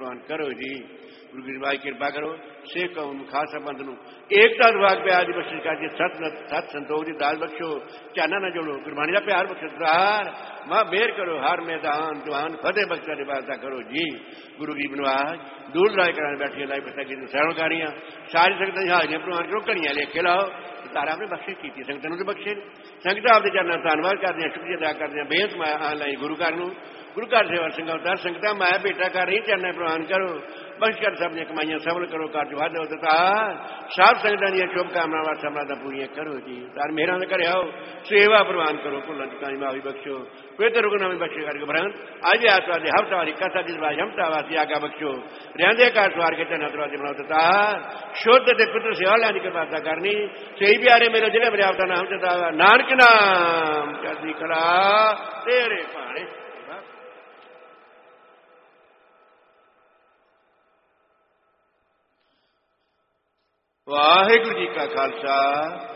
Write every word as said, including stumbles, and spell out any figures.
प्रवान करो जी। गुरु गरीबाई कृपा करो सिख कौम खालसा पंथ नूं एकता विभाग प्यार की बख्शिश करके सत सत संतोख की दाल बख्शो चाना ना जोड़ो गुरबाणी का प्यार बख्शो सरदार मां बेर करो हर मैदान जवान फतेह बख्शा निवासा करो जी। गुरु गरीब नवाज दूर राय कराने बैठिया लाई बसा की सैणकारियां सारी संगत हाजिरियां प्रवान करो घड़ियां लेखे लाओ तारा आपने बख्शिश की संगत नूं बख्शे संगत आपके चरणों धन्यवाद करते हैं शुक्रिया अदा करते हैं बेहद माया आनलाइन गुरु घर नूं गुरु घर सेवा संगत संगत माया बेटा कर रही चरणें प्रवान करो बख्श कर सब कमाइयां सफल करो कार्य वादो दातार सब संगतां दी शुभकामनावां समराधां पूरियां करो जी। तार मेहरां दे घरे आओ सेवा प्रवान करो भुल्लां चुकाई माफी बख्शो पवित्र रुगनां भी बख्शे करके बरंत अज आसवाद हफ्ता वाली कथा जिस बार हमता वासी आगा बख्शो रहंदे घर सवार के धना दरवाजे बनाओ दातार शुद्ध ते पुत्र सेवा लैंदी कृपा करनी सही प्यारे मेरे जिले मेरे आपका नाम चता नानक नाम चढ़दी कला तेरे भाणे। वाहिगुरू जी का खालसा